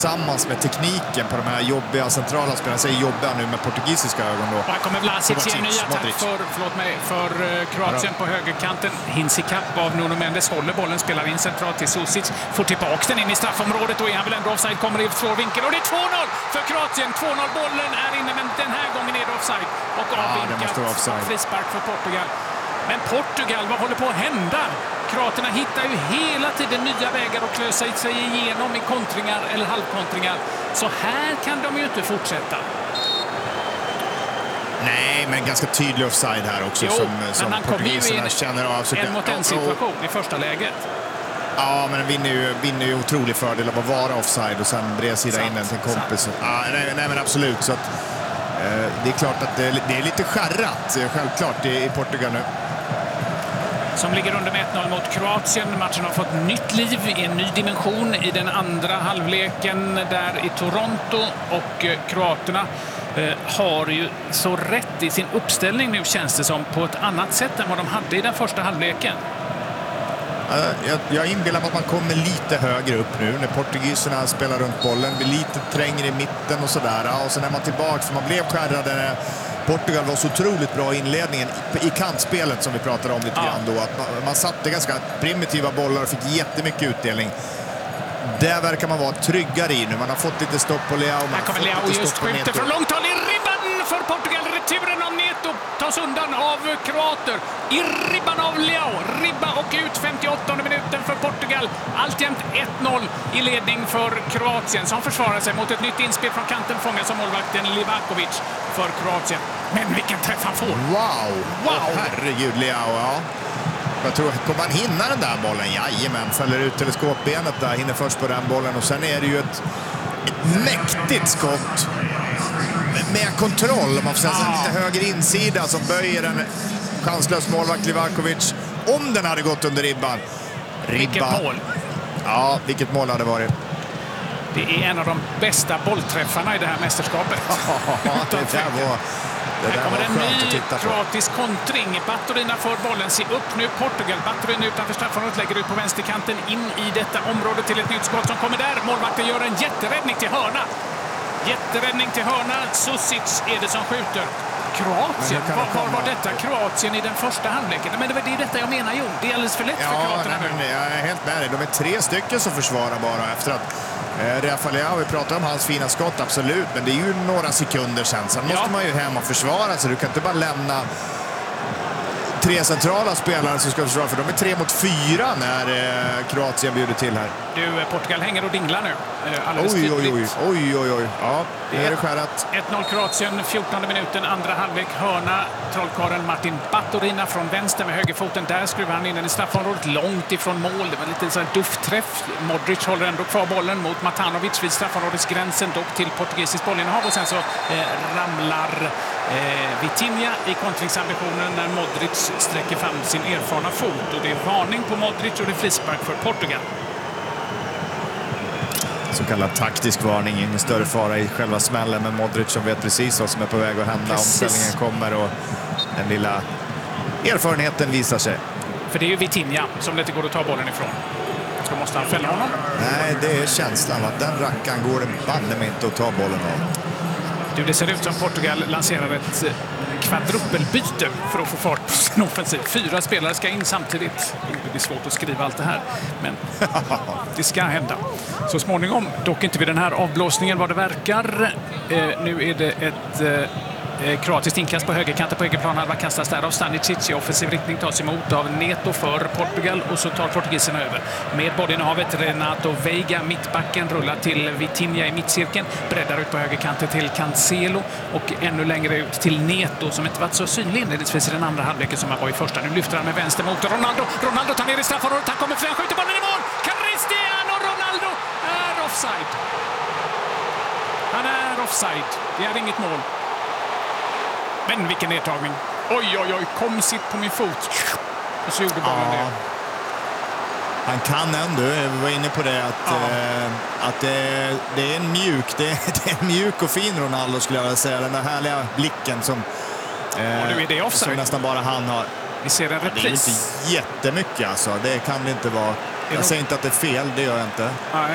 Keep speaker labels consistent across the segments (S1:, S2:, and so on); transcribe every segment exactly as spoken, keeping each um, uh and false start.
S1: tillsammans med tekniken på de här jobbiga centrala spelarna, säger jobbiga nu med portugisiska ögon då.
S2: Och här kommer Vlasic i en ny attack för, förlåt mig, för Kroatien på högerkanten. Hinns i kapp av Nuno Mendes, håller bollen, spelar in centralt till Susic, får tillbaka den in i straffområdet och är han väl ändå offside, kommer i svår vinkel och det är två noll för Kroatien. två noll, bollen är inne men den här gången är det offside och avvinkat. Ja, frispark för Portugal. Men Portugal, vad håller på att hända? Kroaterna hittar ju hela tiden nya vägar att klösa sig igenom i kontringar eller halvkontringar. Så här kan de ju inte fortsätta.
S1: Nej, men ganska tydlig offside här också.
S2: Jo,
S1: som,
S2: men
S1: som
S2: han kommer ju in
S1: känner av. Så
S2: en mot en situation i första läget.
S1: Ja, men vinner ju, vinner ju otrolig fördel av att vara offside och sen bredsida in den till en kompis. Ja, nej, nej, men absolut. Så att, eh, det är klart att det, det är lite skärrat, självklart, i, i Portugal nu.
S2: Som ligger under med ett noll mot Kroatien. Matchen har fått nytt liv i en ny dimension i den andra halvleken där i Toronto. Och kroaterna eh, har ju så rätt i sin uppställning nu, känns det som, på ett annat sätt än vad de hade i den första halvleken.
S1: Jag, jag inbillar mig att man kommer lite högre upp nu när portugiserna spelar runt bollen, blir lite trängre i mitten och sådär. Och sen är man tillbaka, för man blev skärrade. Portugal var så otroligt bra i inledningen i kantspelet som vi pratade om lite ja. grann då. Att man, man satte ganska primitiva bollar och fick jättemycket utdelning. Där verkar man vara tryggare i nu. Man har fått lite stopp på Leao.
S2: Här kommer Leao just skjuter från långt håll i ribban för Portugal. Returen av Neto tas undan av kroater. I ribban av Leao. Ribba och ut femtioåttonde minuten för Portugal. Alltjämt ett noll i ledning för Kroatien som försvarar sig mot ett nytt inspel från kanten, fångas av målvakten Livakovic för Kroatien. Men vilken träff han får!
S1: Wow! Wow! Oh, herregud, Leao, ja. Jag tror, kommer han hinna den där bollen? Jajamän, fäller ut teleskopbenet där, hinner först på den bollen och sen är det ju ett, ett mäktigt skott med kontroll, om man får säga så, lite höger insida som böjer en chanslös målvakt Livakovic. Om den hade gått under ribban.
S2: Ribba. Vilket mål!
S1: Ja, vilket mål hade varit.
S2: Det är en av de bästa bollträffarna i det här mästerskapet.
S1: Ja, det där var... Det
S2: här kommer en ny kroatisk kontring. Baturina för bollen. Se upp nu Portugal. Baturina utanför straffområdet, lägger ut på vänsterkanten in i detta område till ett nytt skott som kommer där. Målvakten gör en jätteräddning till hörna. Jätteräddning till hörna. Susic är det som skjuter. Kroatien? Var, var var detta Kroatien i den första halvleken? Men det var det detta jag menar, jo. Det är alldeles för lätt
S1: ja,
S2: för kroaterna
S1: nej,
S2: nu.
S1: Jag är helt med dig. De är tre stycken som försvarar bara efter att eh, Rafael Leao, vi pratar om hans fina skott, absolut. Men det är ju några sekunder sen. Sen ja. måste man ju hem och försvara, så du kan inte bara lämna tre centrala spelare som ska försvara, för de är tre mot fyra när eh, Kroatien bjuder till här.
S2: Du, Portugal hänger och dinglar nu. Alldeles
S1: oj, oj, oj, oj, oj, oj. Ja, det är det skärat.
S2: ett noll Kroatien, fjortonde minuten, andra halvlek, hörna. Trollkarlen Martin Baturina från vänster med högerfoten. Där skruvar han in den i straffområdet långt ifrån mål. Det var lite så här duftträff. Modric håller ändå kvar bollen mot Matanovic vid straffområdesgränsen, dock till portugisiskt bollinnehav. Och sen så eh, ramlar eh, Vitinha i kontringsambitionen när Modric sträcker fram sin erfarna fot. Och det är varning på Modric och det är frispark för Portugal.
S1: Så kallad taktisk varning, ingen större fara i själva smällen, men Modric som vet precis vad som är på väg att hända. Precis. Omställningen kommer och den lilla erfarenheten visar sig.
S2: För det är ju Vitinha som det inte går att ta bollen ifrån. Så måste han fälla honom.
S1: Nej, det är känslan att den rackan går det banne mig inte att ta bollen av.
S2: Du, det ser ut som Portugal lanserar ett kvadrupelbyte för att få fart på sin offensiv. Fyra spelare ska in samtidigt. Det blir svårt att skriva allt det här, men det ska hända. Så småningom, dock inte vid den här avblåsningen vad det verkar. Eh, nu är det ett eh, kroatiskt inkast på högerkanten på egen planhalva, kastas där av Stanisic i offensiv riktning, tas emot av Neto för Portugal och så tar portugiserna över. Med bollinnehavet Renato Veiga, mittbacken, rullar till Vitinha i mittcirkeln, breddar ut på högerkanten till Cancelo och ännu längre ut till Neto som inte varit så synlig inledningsvis i den andra halvleken som han var i första. Nu lyfter han med vänster mot Ronaldo. Ronaldo tar ner i straffområdet, han kommer fram, skjuter bollen i mål. Cristiano Ronaldo är offside. Han är offside. Det är inget mål. Men vilken nedtagning. Oj, oj, oj. Kom sitt på min fot. Och så gjorde bollen
S1: ja.
S2: det.
S1: Han kan ändå, jag var inne på det, att, ja. eh, att det, det är en mjuk, det, det är en mjuk och fin Ronaldo skulle jag vilja säga. Den där härliga blicken som, eh,
S2: och nu är det offside.
S1: Som nästan bara han har.
S2: Vi ser en repris.
S1: Det är inte jättemycket alltså, det kan det inte vara. Jag
S2: nog...
S1: säger inte att det är fel, det gör jag inte.
S2: Nej.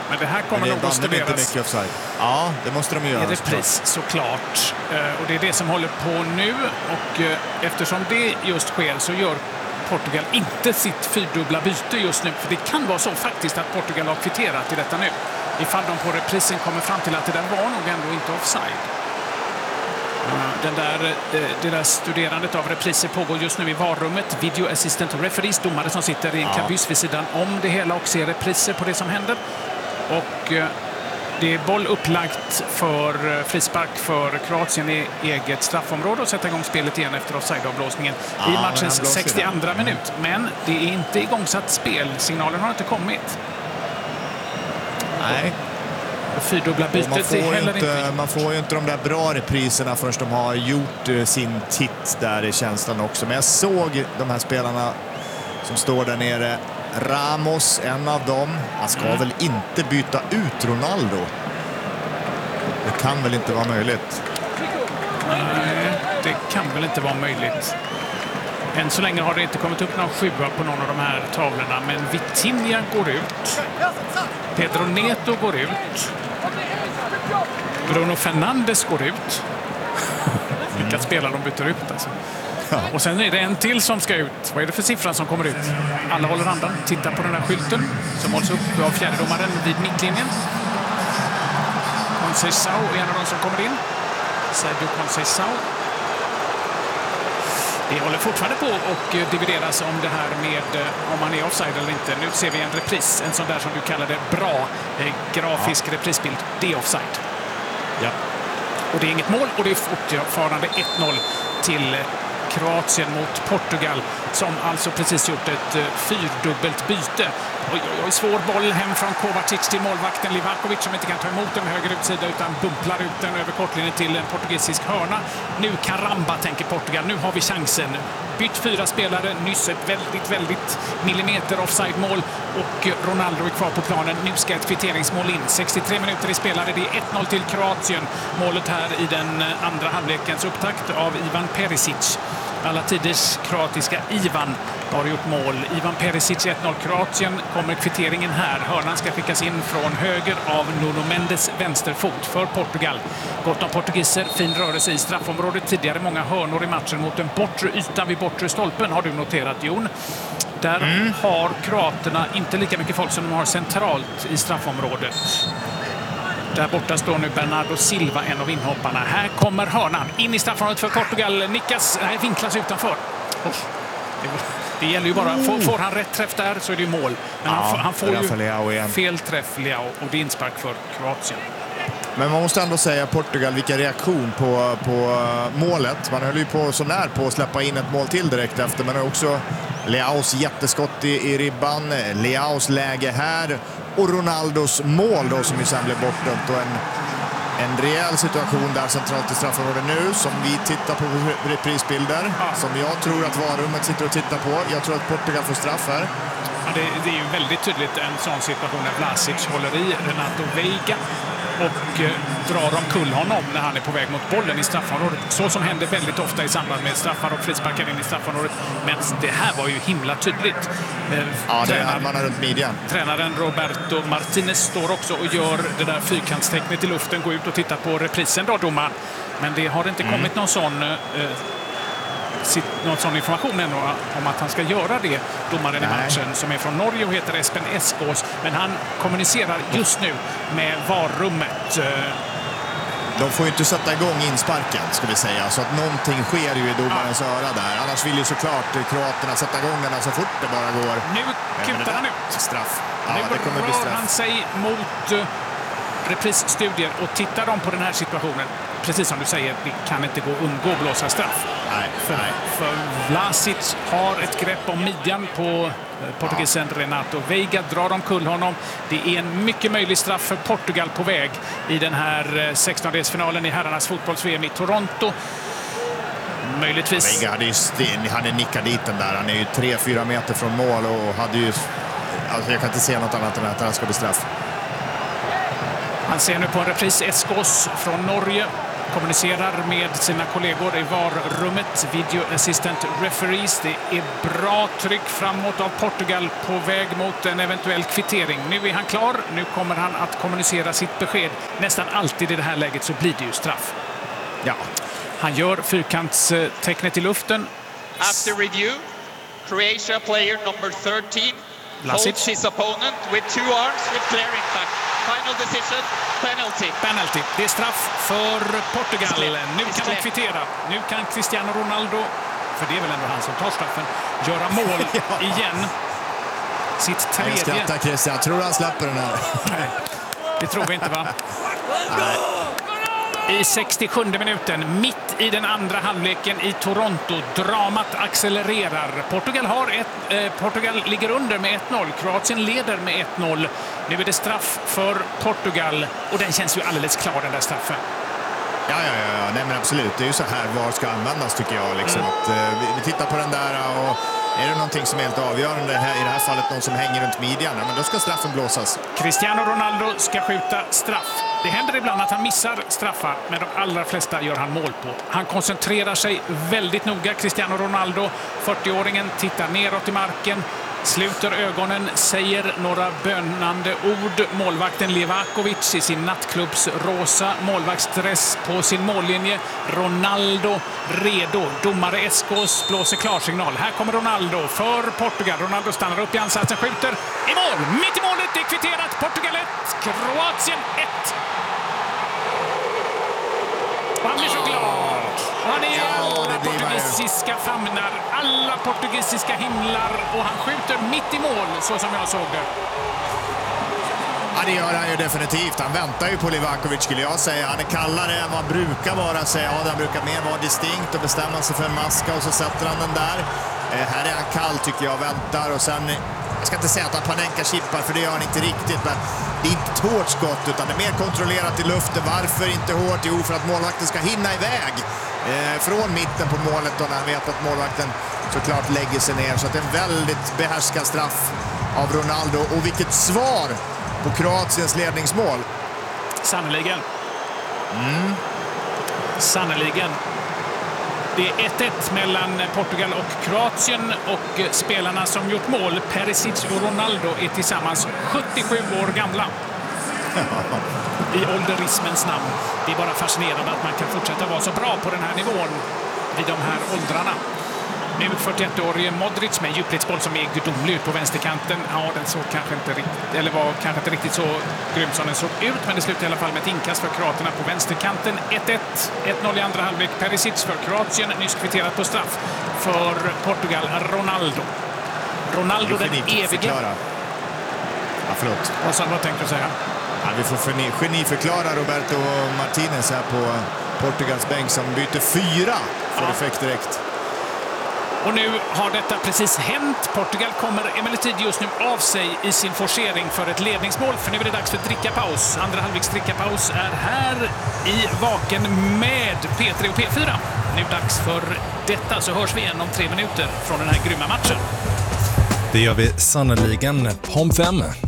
S2: Men det här kommer
S1: Men
S2: nog att
S1: det är inte
S2: studeras
S1: mycket offside. Ja, det måste de göra.
S2: i repris såklart. Och det är det som håller på nu. Och eftersom det just sker så gör Portugal inte sitt fyrdubbla byte just nu. För det kan vara så faktiskt att Portugal har kvitterat i detta nu. Ifall de på reprisen kommer fram till att det där var nog ändå inte offside. Den där, det där studerandet av repriser pågår just nu i varummet. Video assistant referees, domare som sitter i en ja. kabyss vid sidan om det hela och ser repriser på det som händer. Och det är boll upplagt för frispark för Kroatien i eget straffområde och sätta igång spelet igen efter offside-avblåsningen ja, i matchens sextioandra minut. Men det är inte igångsatt spel. Signalen har inte kommit.
S1: Nej.
S2: Fyrdubbla bytet
S1: man, får
S2: är heller
S1: inte,
S2: inte...
S1: man får ju inte de där bra repriserna förrän de har gjort sin titt där i känslan också. Men jag såg de här spelarna som står där nere. Ramos, en av dem. Han ska mm. väl inte byta ut Ronaldo? Det kan väl inte vara möjligt?
S2: Nej, det kan väl inte vara möjligt. Än så länge har det inte kommit upp någon sjua på någon av de här tavlorna. Men Vitinha går ut. Pedro Neto går ut. Bruno Fernandes går ut. Vilka mm. spelare de byter ut alltså. Ja. Och sen är det en till som ska ut. Vad är det för siffran som kommer ut? Alla håller andan. Titta på den här skylten som hålls upp av fjärdedomaren vid mittlinjen. Conceição är en av de som kommer in. Sergio Conceição. Det håller fortfarande på och divideras om det här med om man är offside eller inte. Nu ser vi en repris, en sån där som du kallar det bra eh, grafisk ja. reprisbild. Det är offside.
S1: Ja.
S2: Och det är inget mål och det är fortfarande ett noll till Kroatien mot Portugal som alltså precis gjort ett uh, fyrdubbelt byte. Oj, oj, oj, svår boll hem från Kovacic till målvakten Livakovic som inte kan ta emot den med höger utsida utan bumplar ut den över kortlinjen till en portugisisk hörna. Nu Caramba, tänker Portugal. Nu har vi chansen. Bytt fyra spelare, nyss ett väldigt, väldigt millimeter offside-mål och Ronaldo är kvar på planen. Nu ska ett kvitteringsmål in. sextiotre minuter i spelare. Det är ett noll till Kroatien. Målet här i den andra halvlekens upptakt av Ivan Perisic. Alla tiders kroatiska Ivan har gjort mål. Ivan Perisic ett noll Kroatien. Kommer kvitteringen här. Hörnan ska skickas in från höger av Nuno Mendes vänsterfot för Portugal. Gott om portugiser. Fin rörelse i straffområdet. Tidigare många hörnor i matchen mot den bortre ytan vid bortre stolpen har du noterat, Jon. Där mm. har kroaterna inte lika mycket folk som de har centralt i straffområdet. Där borta står nu Bernardo Silva, en av inhopparna. Här kommer hörnan in i straffområdet för Portugal. Nickas, nej, vinklas utanför. Oh, det, det gäller ju bara, får, får han rätt träff där så är det ju mål. Men ja, han, han får ju fel träff, Leao, och det är inspark för Kroatien.
S1: Men man måste ändå säga Portugal, vilken reaktion på, på målet. Man höll ju på så när på att släppa in ett mål till direkt efter. Men också Leaos jätteskott i, i ribban, Leaos läge här och Ronaldos mål då som ju sen blev bortdömt. Och en, en rejäl situation där centralt i straffområdet nu som vi tittar på reprisbilder. Ja. Som jag tror att varummet sitter och tittar på. Jag tror att Portugal får straff här.
S2: Ja, det, det är ju väldigt tydligt en sån situation när Vlasic håller i Renato Veiga och eh, drar omkull honom när han är på väg mot bollen i straffområdet. Så som händer väldigt ofta i samband med straffar och frisparkar in i straffområdet. Men det här var ju himla tydligt.
S1: Eh, ja, det är armarna runt midjan.
S2: Tränaren Roberto Martinez står också och gör det där fyrkantstecknet i luften. Gå ut och titta på reprisen då, domaren. Men det har inte mm. kommit någon sån... Eh, någon sån information ännu om att han ska göra det, domaren i matchen som är från Norge och heter Espen Eskås, men han kommunicerar just nu med varummet.
S1: De får ju inte sätta igång insparken, ska vi säga, så att någonting sker ju i domarens ja. öra där. Annars vill ju såklart kroaterna sätta igång den så fort det bara går.
S2: Nu kutar han ut.
S1: Straff. Ja,
S2: nu
S1: det kommer bli straff.
S2: Han sig mot reprisstudier och tittar de på den här situationen. Precis som du säger, det kan inte gå undgå att blåsa straff.
S1: Nej,
S2: för,
S1: nej.
S2: för Vlasic har ett grepp om midjan på portugisen ja. Renato Veiga, drar omkull honom. Det är en mycket möjlig straff för Portugal på väg i den här sextondelsfinalen i herrarnas fotbolls-V M i Toronto. Möjligtvis.
S1: Veiga hade ju sten, hade nickat dit den där. Han är ju tre fyra meter från mål och hade ju... Alltså jag kan inte se något annat än att han ska bli straff.
S2: Han ser nu på en repris Eskås från Norge kommunicerar med sina kollegor i V A R-rummet, Video Assistant Referees. Det är bra tryck framåt av Portugal på väg mot en eventuell kvittering. Nu är han klar, nu kommer han att kommunicera sitt besked. Nästan alltid i det här läget så blir det ju straff.
S1: Ja.
S2: Han gör fyrkantstecknet i luften.
S3: After review, Croatia player number thirteen
S2: Lasic.
S3: holds his opponent with two arms with clearing back. Final decision, penalty.
S2: Penalty. Det är straff för Portugal.
S3: Slip.
S2: Nu kan de kvittera. Nu kan Cristiano Ronaldo, för det är väl ändå han som tar straffen, göra mål
S1: Ja.
S2: igen. Sitt
S1: Jag
S2: tredje.
S1: skrattar, Christian. Jag tror han släpper den här.
S2: Nej, det tror vi inte, va?
S1: Nej.
S2: I sextiosjunde minuten, mitt i den andra halvleken i Toronto. Dramat accelererar. Portugal, har ett, eh, Portugal ligger under med ett noll. Kroatien leder med ett noll. Nu är det straff för Portugal. Och den känns ju alldeles klar, den där straffen.
S1: Ja, ja, ja, ja. Nej, men absolut. Det är ju så här VAR ska användas, tycker jag. Liksom.
S2: Mm.
S1: Att, eh, vi, vi tittar på den där och är det någonting som är helt avgörande här, i det här fallet, någon som hänger runt midjan, men då ska straffen blåsas.
S2: Cristiano Ronaldo ska skjuta straff. Det händer ibland att han missar straffar, men de allra flesta gör han mål på. Han koncentrerar sig väldigt noga, Cristiano Ronaldo. fyrtioåringen tittar neråt i marken, sluter ögonen, säger några bönande ord. Målvakten Livakovic i sin nattklubbs rosa målvaktsdress på sin mållinje. Ronaldo redo. Domare Eskås blåser klarsignal. Här kommer Ronaldo för Portugal. Ronaldo stannar upp i ansatsen, skjuter i mål. Mitt i målet, det är kvitterat. Portugal ett, Kroatien ett. Och han blir så glad. Och han är i alla portugisiska famnar, alla portugisiska himlar, och han skjuter mitt i mål, så som jag såg det.
S1: Ja, det gör han ju definitivt. Han väntar ju på Livakovic, skulle jag säga. Han är kallare än vad han brukar vara. Säga. Ja, han brukar mer vara distinkt och bestämma sig för en maska, och så sätter han den där. Eh, här är han kall, tycker jag, väntar. Och sen, jag ska inte säga att han Panenka chippar, för det gör han inte riktigt. Men det är inte ett hårt skott, utan det är mer kontrollerat i luften. Varför inte hårt? Jo, för att målvakten ska hinna iväg eh, från mitten på målet, då, när han vet att målvakten såklart lägger sig ner. Så att det är en väldigt behärskad straff av Ronaldo. Och vilket svar på Kroatiens ledningsmål.
S2: Sannoliken. Mm. Sannoliken. Det är ett ett mellan Portugal och Kroatien, och spelarna som gjort mål, Perisic och Ronaldo, är tillsammans sjuttiosju år gamla. I ålderismens namn. Det är bara fascinerande att man kan fortsätta vara så bra på den här nivån vid de här åldrarna. Nu fyrtioettårige Modric med djupledsboll som är gudomlig på vänsterkanten. Ja, den såg kanske inte riktigt, eller var kanske inte riktigt så grym som den såg ut, men det slutar i alla fall med ett inkast för kroaterna på vänsterkanten. ett ett, ett noll i andra halvlek. Perisic för Kroatien, nyss kvitterat på straff för Portugal. Ronaldo. Ronaldo den eviga.
S1: Ja, förlåt.
S2: Vad sa du, vad tänkte du säga?
S1: Ja, vi får geniförklara Roberto Martinez här på Portugals bänk, som byter fyra för
S2: Ja.
S1: effekt direkt.
S2: Och nu har detta precis hänt. Portugal kommer emellertid just nu av sig i sin forcering för ett ledningsmål. För nu är det dags för drickapaus. Andra halvleks drickapaus är här i Vaken med P tre och P fyra. Nu dags för detta, så hörs vi igen om tre minuter från den här grymma matchen.
S4: Det gör vi sannoliken. Pom fem.